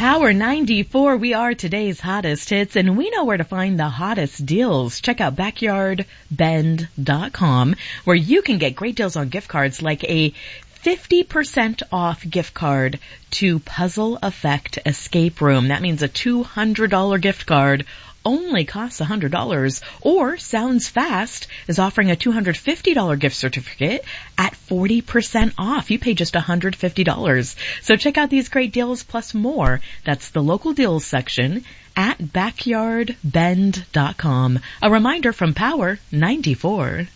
Power 94, we are today's hottest hits, and we know where to find the hottest deals. Check out backyardbend.com, where you can get great deals on gift cards like a 50% off gift card to Puzzle Effect Escape Room. That means a $200 gift card only costs $100, or Sounds Fast is offering a $250 gift certificate at 40% off. You pay just $150. So check out these great deals plus more. That's the local deals section at backyardbend.com. A reminder from Power 94.